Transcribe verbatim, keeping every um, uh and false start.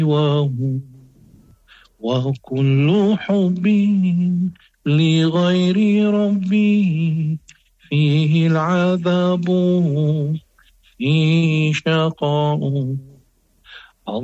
وهو وكل حب لغير ربي فيه العذاب فيه شقاء